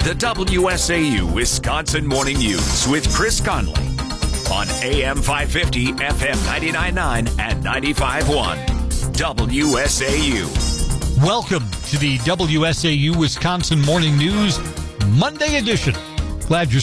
the WSAU Wisconsin Morning News with Chris Conley on AM 550, FM 99.9, and 95.1 WSAU. Welcome to the WSAU Wisconsin Morning News Monday edition. Glad you're